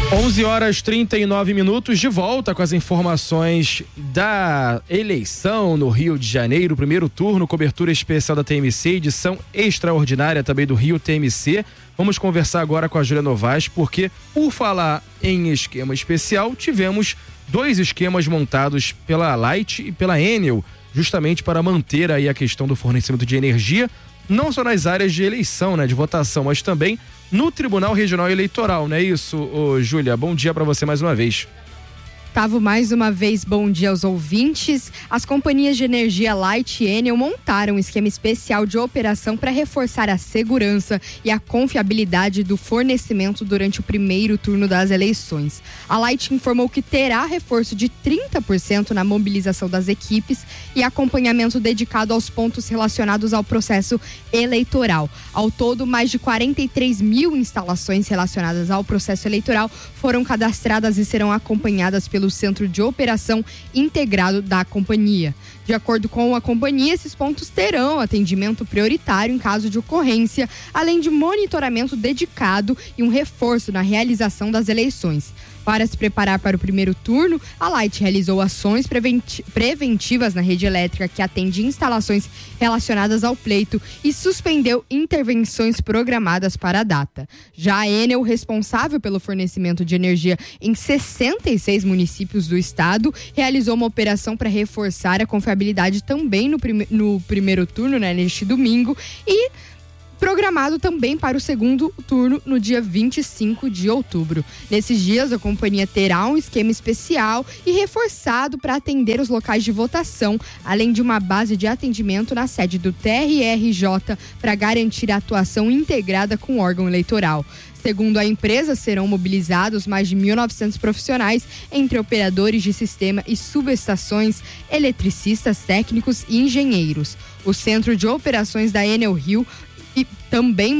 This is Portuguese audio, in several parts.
11h39, de volta com as informações da eleição no Rio de Janeiro, primeiro turno, cobertura especial da TMC, edição extraordinária também do Rio TMC. Vamos conversar agora com a Júlia Novaes, porque por falar em esquema especial, tivemos 2 esquemas montados pela Light e pela Enel, justamente para manter aí a questão do fornecimento de energia, não só nas áreas de eleição, né, de votação, mas também no Tribunal Regional Eleitoral, não é isso, Júlia? Bom dia para você mais uma vez. Gustavo, mais uma vez, bom dia aos ouvintes. As companhias de energia Light e Enel montaram um esquema especial de operação para reforçar a segurança e a confiabilidade do fornecimento durante o primeiro turno das eleições. A Light informou que terá reforço de 30% na mobilização das equipes e acompanhamento dedicado aos pontos relacionados ao processo eleitoral. Ao todo, mais de 43 mil instalações relacionadas ao processo eleitoral foram cadastradas e serão acompanhadas pelo Centro de Operação Integrado da companhia. De acordo com a companhia, esses pontos terão atendimento prioritário em caso de ocorrência, além de monitoramento dedicado e um reforço na realização das eleições. Para se preparar para o primeiro turno, a Light realizou ações preventivas na rede elétrica que atende instalações relacionadas ao pleito e suspendeu intervenções programadas para a data. Já a Enel, responsável pelo fornecimento de energia em 66 municípios do estado, realizou uma operação para reforçar a confiabilidade também no primeiro turno, né, neste domingo, e programado também para o segundo turno no dia 25 de outubro. Nesses dias, a companhia terá um esquema especial e reforçado para atender os locais de votação, além de uma base de atendimento na sede do TRRJ para garantir a atuação integrada com o órgão eleitoral. Segundo a empresa, serão mobilizados mais de 1.900 profissionais, entre operadores de sistema e subestações, eletricistas, técnicos e engenheiros. O Centro de Operações da Enel Rio também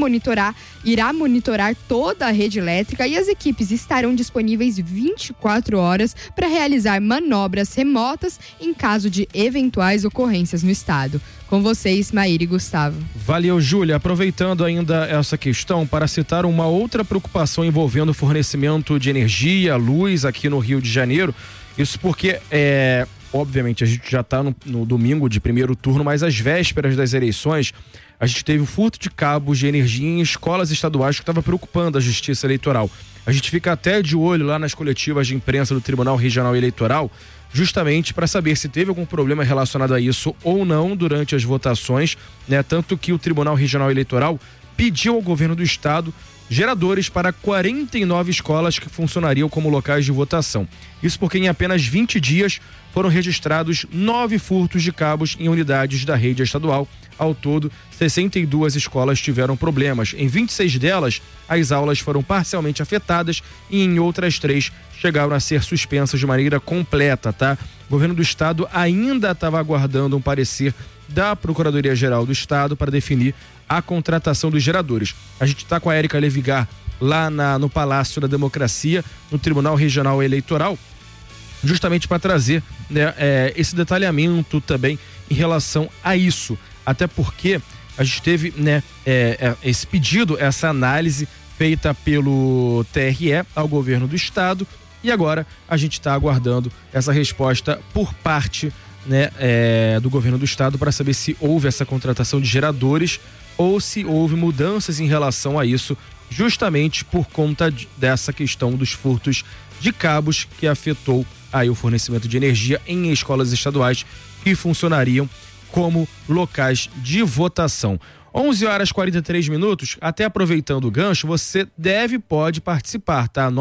irá monitorar toda a rede elétrica e as equipes estarão disponíveis 24 horas para realizar manobras remotas em caso de eventuais ocorrências no estado. Com vocês, Maíra e Gustavo. Valeu, Júlia. Aproveitando ainda essa questão para citar uma outra preocupação envolvendo o fornecimento de energia, luz aqui no Rio de Janeiro. Isso porque, obviamente, a gente já está no domingo de primeiro turno, mas às vésperas das eleições, a gente teve o furto de cabos de energia em escolas estaduais que estava preocupando a Justiça Eleitoral. A gente fica até de olho lá nas coletivas de imprensa do Tribunal Regional Eleitoral, justamente para saber se teve algum problema relacionado a isso ou não durante as votações, né? Tanto que o Tribunal Regional Eleitoral pediu ao governo do estado geradores para 49 escolas que funcionariam como locais de votação. Isso porque em apenas 20 dias foram registrados 9 furtos de cabos em unidades da rede estadual. Ao todo, 62 escolas tiveram problemas. Em 26 delas, as aulas foram parcialmente afetadas e em outras 3 chegaram a ser suspensas de maneira completa, tá? O governo do estado ainda estava aguardando um parecer da Procuradoria-Geral do Estado para definir a contratação dos geradores. A gente está com a Érica Levigar lá no Palácio da Democracia, no Tribunal Regional Eleitoral, justamente para trazer, né, esse detalhamento também em relação a isso. Até porque a gente teve, né, esse pedido, essa análise feita pelo TRE ao governo do estado e agora a gente está aguardando essa resposta por parte, né, do governo do estado para saber se houve essa contratação de geradores ou se houve mudanças em relação a isso, justamente por conta dessa questão dos furtos de cabos que afetou aí o fornecimento de energia em escolas estaduais que funcionariam como locais de votação. 11h43, até aproveitando o gancho, você pode participar, tá?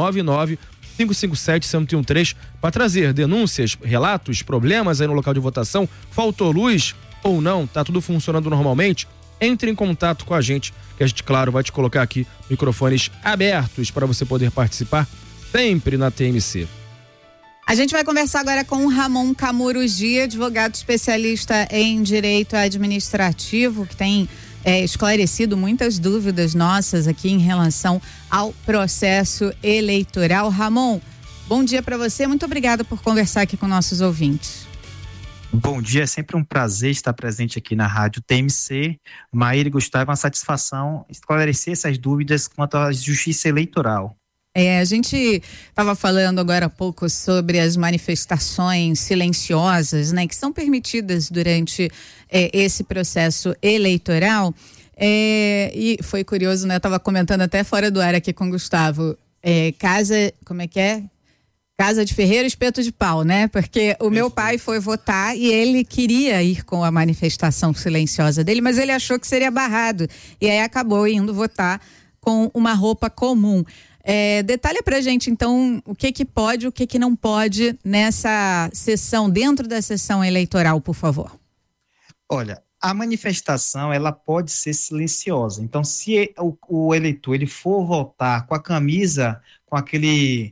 99557-1013 para trazer denúncias, relatos, problemas aí no local de votação, faltou luz ou não, tá tudo funcionando normalmente? Entre em contato com a gente, que a gente, claro, vai te colocar aqui microfones abertos para você poder participar sempre na TMC. A gente vai conversar agora com o Ramon Camurugi, advogado especialista em direito administrativo, que tem esclarecido muitas dúvidas nossas aqui em relação ao processo eleitoral. Ramon, bom dia para você, muito obrigada por conversar aqui com nossos ouvintes. Bom dia, é sempre um prazer estar presente aqui na Rádio TMC. Maíra e Gustavo, é uma satisfação esclarecer essas dúvidas quanto à justiça eleitoral. A gente estava falando agora há pouco sobre as manifestações silenciosas, né, que são permitidas durante esse processo eleitoral. E foi curioso, né? Eu estava comentando até fora do ar aqui com o Gustavo. Como é que é? Casa de ferreiro, espeto de pau, né? Porque o meu pai foi votar e ele queria ir com a manifestação silenciosa dele, mas ele achou que seria barrado. E aí acabou indo votar com uma roupa comum. Detalha pra gente, então, o que pode, o que não pode nessa sessão, dentro da sessão eleitoral, por favor. Olha, a manifestação, ela pode ser silenciosa. Então, se o eleitor ele for votar com a camisa, com aquele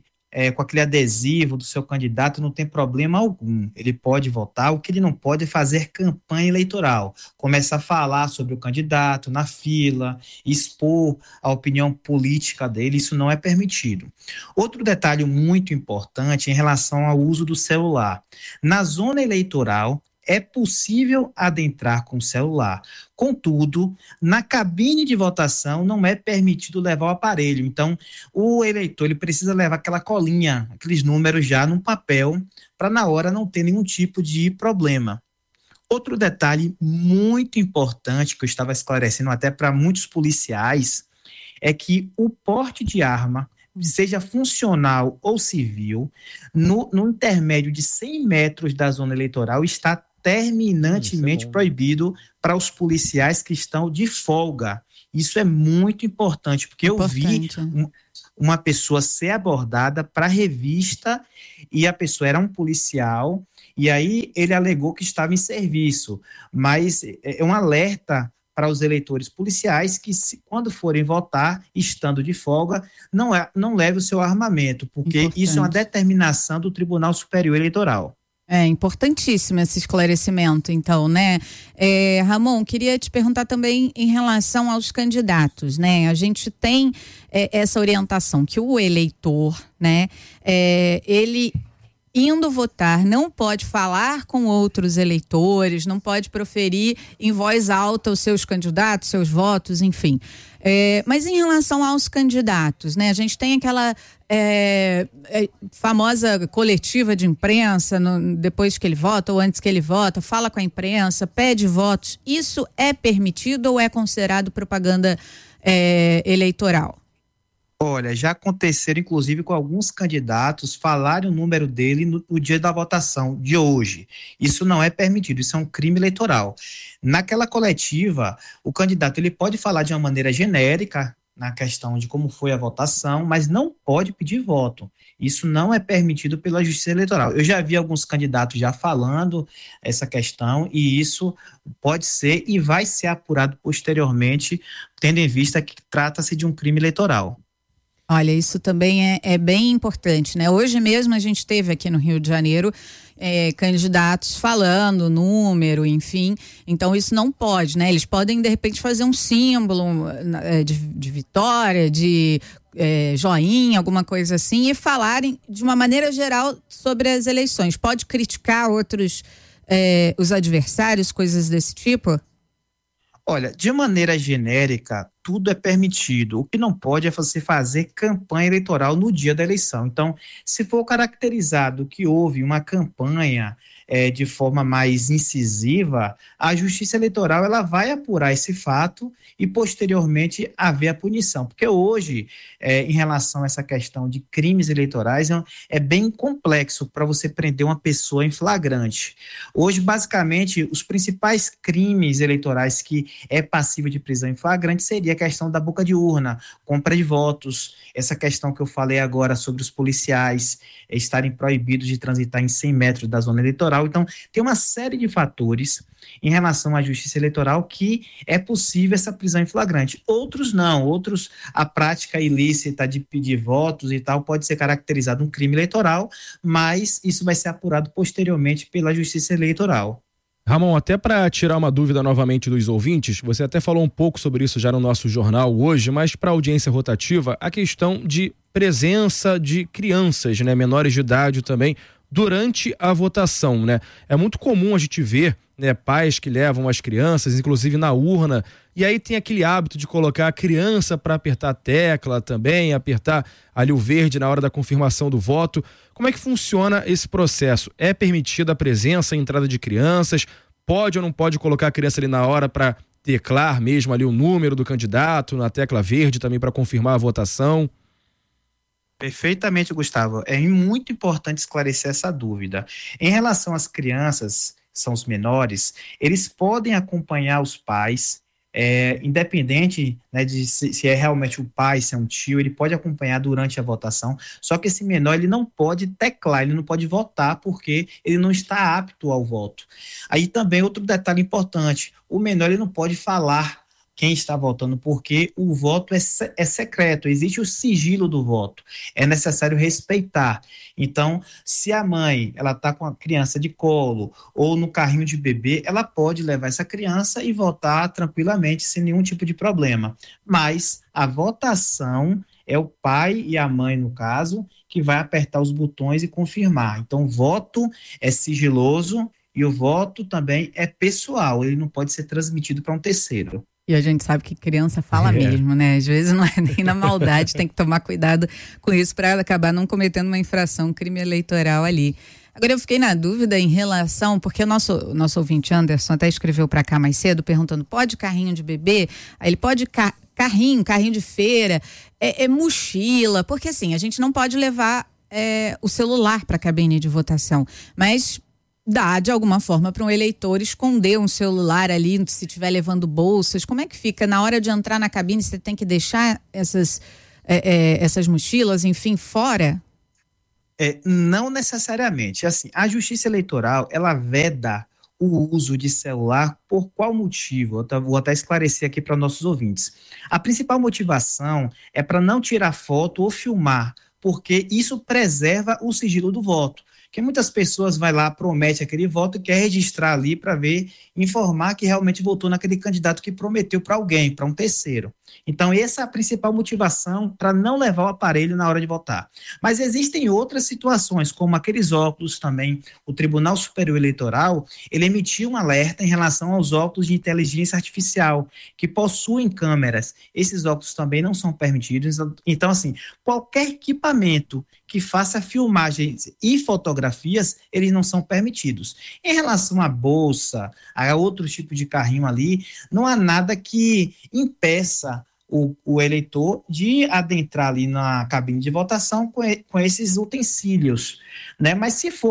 adesivo do seu candidato, não tem problema algum. Ele pode votar. O que ele não pode é fazer campanha eleitoral. Começar a falar sobre o candidato na fila, expor a opinião política dele, isso não é permitido. Outro detalhe muito importante em relação ao uso do celular. Na zona eleitoral, é possível adentrar com o celular. Contudo, na cabine de votação não é permitido levar o aparelho. Então, o eleitor ele precisa levar aquela colinha, aqueles números já num papel, para na hora não ter nenhum tipo de problema. Outro detalhe muito importante que eu estava esclarecendo até para muitos policiais é que o porte de arma, seja funcional ou civil, no intermédio de 100 metros da zona eleitoral está terminantemente proibido para os policiais que estão de folga. Isso é muito importante, porque eu vi uma pessoa ser abordada para revista e a pessoa era um policial e aí ele alegou que estava em serviço, mas é um alerta para os eleitores policiais que, quando forem votar, estando de folga, não leve o seu armamento, porque isso é uma determinação do Tribunal Superior Eleitoral. É importantíssimo esse esclarecimento, então, né? Ramon, queria te perguntar também em relação aos candidatos, né? A gente tem essa orientação que o eleitor, né? Ele indo votar não pode falar com outros eleitores, não pode proferir em voz alta os seus candidatos, seus votos, enfim. Mas em relação aos candidatos, né? A gente tem aquela famosa coletiva de imprensa depois que ele vota ou antes que ele vota, fala com a imprensa, pede votos. Isso é permitido ou é considerado propaganda eleitoral? Olha, já aconteceram, inclusive, com alguns candidatos falarem o número dele no dia da votação de hoje. Isso não é permitido, isso é um crime eleitoral. Naquela coletiva, o candidato ele pode falar de uma maneira genérica na questão de como foi a votação, mas não pode pedir voto. Isso não é permitido pela Justiça Eleitoral. Eu já vi alguns candidatos já falando essa questão e isso pode ser e vai ser apurado posteriormente, tendo em vista que trata-se de um crime eleitoral. Olha, isso também é bem importante, né? Hoje mesmo a gente teve aqui no Rio de Janeiro candidatos falando número, enfim, então isso não pode, né? Eles podem de repente fazer um símbolo de vitória, de joinha, alguma coisa assim, e falarem de uma maneira geral sobre as eleições. Pode criticar outros, os adversários, coisas desse tipo? Olha, de maneira genérica, tudo é permitido. O que não pode é você fazer campanha eleitoral no dia da eleição. Então, se for caracterizado que houve uma campanha de forma mais incisiva, a Justiça Eleitoral ela vai apurar esse fato e, posteriormente, haver a punição. Porque hoje, em relação a essa questão de crimes eleitorais, é bem complexo para você prender uma pessoa em flagrante. Hoje, basicamente, os principais crimes eleitorais que é passível de prisão em flagrante seria a questão da boca de urna, compra de votos, essa questão que eu falei agora sobre os policiais estarem proibidos de transitar em 100 metros da zona eleitoral. Então, tem uma série de fatores em relação à Justiça Eleitoral que é possível essa prisão em flagrante. Outros não, outros a prática ilícita de pedir votos e tal pode ser caracterizado um crime eleitoral, mas isso vai ser apurado posteriormente pela Justiça Eleitoral. Ramon, até para tirar uma dúvida novamente dos ouvintes, você até falou um pouco sobre isso já no nosso jornal hoje, mas para a audiência rotativa, a questão de presença de crianças, né, menores de idade também, durante a votação, né? É muito comum a gente ver né, pais que levam as crianças, inclusive na urna, e aí tem aquele hábito de colocar a criança para apertar a tecla também, apertar ali o verde na hora da confirmação do voto. Como é que funciona esse processo? É permitida a presença e entrada de crianças? Pode ou não pode colocar a criança ali na hora para teclar mesmo ali o número do candidato, na tecla verde também para confirmar a votação? Perfeitamente, Gustavo. É muito importante esclarecer essa dúvida. Em relação às crianças, são os menores, eles podem acompanhar os pais, independente, né, de se é realmente o pai, se é um tio, ele pode acompanhar durante a votação, só que esse menor ele não pode teclar, ele não pode votar porque ele não está apto ao voto. Aí também outro detalhe importante, o menor ele não pode falar quem está votando, porque o voto é secreto, existe o sigilo do voto, é necessário respeitar. Então, se a mãe ela está com a criança de colo ou no carrinho de bebê, ela pode levar essa criança e votar tranquilamente, sem nenhum tipo de problema. Mas a votação é o pai e a mãe, no caso, que vai apertar os botões e confirmar. Então, o voto é sigiloso e o voto também é pessoal, ele não pode ser transmitido para um terceiro. E a gente sabe que criança fala mesmo, né? Às vezes não é nem na maldade, tem que tomar cuidado com isso para acabar não cometendo uma infração, crime eleitoral ali. Agora eu fiquei na dúvida em relação, porque o nosso ouvinte Anderson até escreveu para cá mais cedo, perguntando, pode carrinho de bebê? Aí ele pode carrinho de feira, mochila, porque assim, a gente não pode levar o celular para a cabine de votação, mas dá, de alguma forma, para um eleitor esconder um celular ali, se estiver levando bolsas. Como é que fica? Na hora de entrar na cabine, você tem que deixar essas mochilas, enfim, fora? Não necessariamente. Assim, a Justiça Eleitoral, ela veda o uso de celular por qual motivo? Vou até esclarecer aqui para nossos ouvintes. A principal motivação é para não tirar foto ou filmar, porque isso preserva o sigilo do voto. Porque muitas pessoas vai lá, promete aquele voto e quer registrar ali para ver, informar que realmente votou naquele candidato que prometeu para alguém, para um terceiro. Então, essa é a principal motivação para não levar o aparelho na hora de votar. Mas existem outras situações, como aqueles óculos também. O Tribunal Superior Eleitoral, ele emitiu um alerta em relação aos óculos de inteligência artificial, que possuem câmeras. Esses óculos também não são permitidos. Então, assim, qualquer equipamento que faça filmagens e fotografias, eles não são permitidos. Em relação à bolsa, a outro tipo de carrinho ali, não há nada que impeça o eleitor de adentrar ali na cabine de votação com esses utensílios, né? Mas se for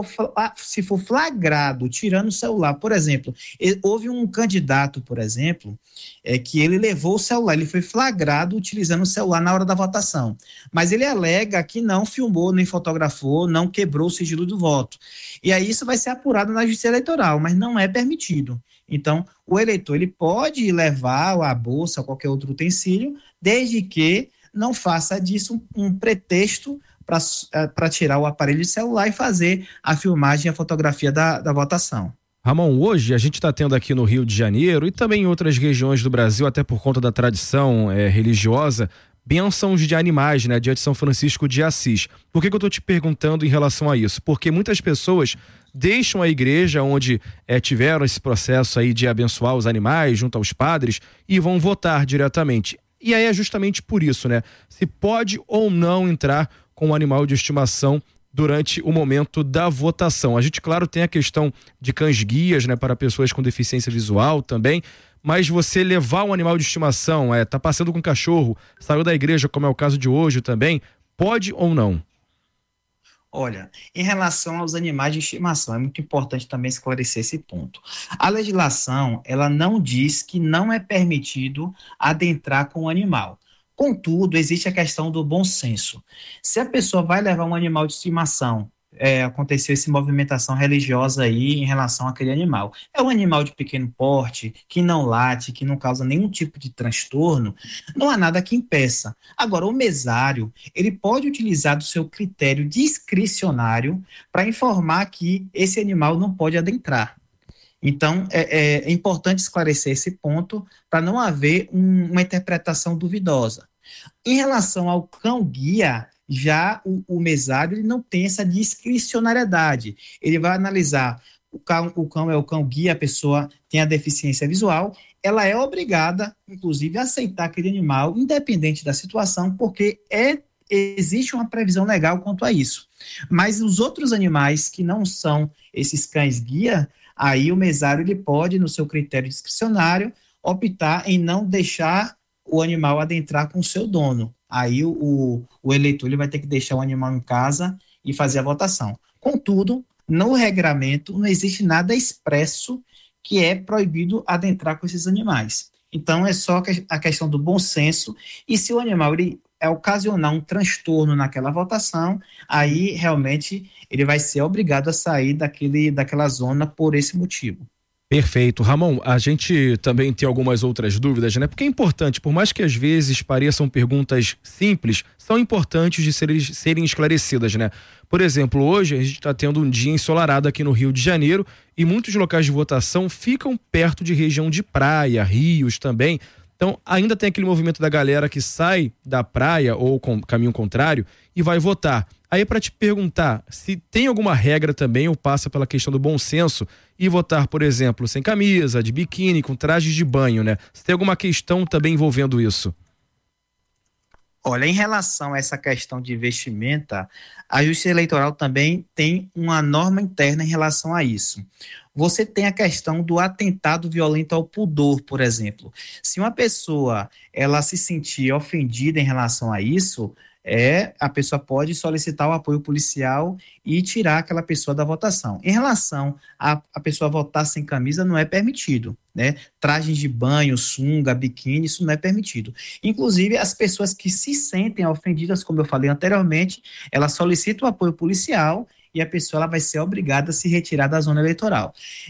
flagrado tirando o celular, por exemplo, houve um candidato, por exemplo, que ele levou o celular, ele foi flagrado utilizando o celular na hora da votação, mas ele alega que não filmou, nem fotografou, não quebrou o sigilo do voto. E aí isso vai ser apurado na Justiça Eleitoral, mas não é permitido. Então, o eleitor ele pode levar a bolsa ou qualquer outro utensílio, desde que não faça disso um pretexto para tirar o aparelho de celular e fazer a filmagem e a fotografia da votação. Ramon, hoje a gente está tendo aqui no Rio de Janeiro e também em outras regiões do Brasil, até por conta da tradição religiosa, bênçãos de animais, né, dia de São Francisco de Assis. Por que eu estou te perguntando em relação a isso? Porque muitas pessoas deixam a igreja onde tiveram esse processo aí de abençoar os animais junto aos padres e vão votar diretamente. E aí é justamente por isso, né? Se pode ou não entrar com um animal de estimação durante o momento da votação. A gente, claro, tem a questão de cães-guias, né, para pessoas com deficiência visual também, mas você levar um animal de estimação, tá passeando com um cachorro, saiu da igreja, como é o caso de hoje também, pode ou não? Olha, em relação aos animais de estimação, é muito importante também esclarecer esse ponto. A legislação, ela não diz que não é permitido adentrar com o animal. Contudo, existe a questão do bom senso. Se a pessoa vai levar um animal de estimação, aconteceu essa movimentação religiosa aí em relação àquele animal. É um animal de pequeno porte, que não late, que não causa nenhum tipo de transtorno, não há nada que impeça. Agora, o mesário, ele pode utilizar do seu critério discricionário para informar que esse animal não pode adentrar. Então, é importante esclarecer esse ponto para não haver uma interpretação duvidosa. Em relação ao cão-guia, já o mesário ele não tem essa discricionariedade. Ele vai analisar o cão é o cão guia, a pessoa tem a deficiência visual, ela é obrigada, inclusive, a aceitar aquele animal, independente da situação, porque existe uma previsão legal quanto a isso. Mas os outros animais que não são esses cães guia, aí o mesário ele pode, no seu critério discricionário, optar em não deixar o animal adentrar com o seu dono. Aí o eleitor ele vai ter que deixar o animal em casa e fazer a votação. Contudo, no regramento não existe nada expresso que é proibido adentrar com esses animais. Então é só a questão do bom senso, e se o animal ele ocasionar um transtorno naquela votação, aí realmente ele vai ser obrigado a sair daquela zona por esse motivo. Perfeito. Ramon, a gente também tem algumas outras dúvidas, né? Porque é importante, por mais que às vezes pareçam perguntas simples, são importantes de serem esclarecidas, né? Por exemplo, hoje a gente está tendo um dia ensolarado aqui no Rio de Janeiro e muitos locais de votação ficam perto de região de praia, rios também. Então, ainda tem aquele movimento da galera que sai da praia ou com caminho contrário e vai votar. Aí, para te perguntar se tem alguma regra também ou passa pela questão do bom senso e votar, por exemplo, sem camisa, de biquíni, com trajes de banho, né? Se tem alguma questão também envolvendo isso? Olha, em relação a essa questão de vestimenta, a Justiça Eleitoral também tem uma norma interna em relação a isso. Você tem a questão do atentado violento ao pudor, por exemplo. Se uma pessoa ela se sentir ofendida em relação a isso, a pessoa pode solicitar o apoio policial e tirar aquela pessoa da votação. Em relação a pessoa votar sem camisa, não é permitido, né? Trajes de banho, sunga, biquíni, isso não é permitido. Inclusive, as pessoas que se sentem ofendidas, como eu falei anteriormente, elas solicitam o apoio policial e a pessoa ela vai ser obrigada a se retirar da zona eleitoral.